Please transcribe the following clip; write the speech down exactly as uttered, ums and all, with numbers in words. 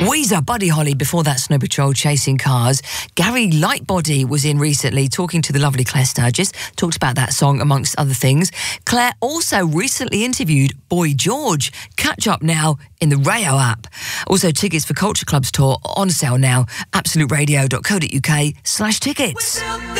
Weezer, Buddy Holly, before that Snow Patrol, Chasing Cars. Gary Lightbody was in recently talking to the lovely Claire Sturgis, talked about that song amongst other things. Claire also recently interviewed Boy George. Catch up now in the Rayo app. Also, tickets for Culture Club's tour on sale now. absolute radio dot co dot uk slash tickets.